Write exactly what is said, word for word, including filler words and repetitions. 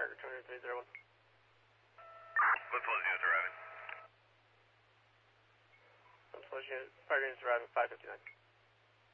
Parker two hundred three zero one. What's those units arriving? Parker units arriving five fifty-nine.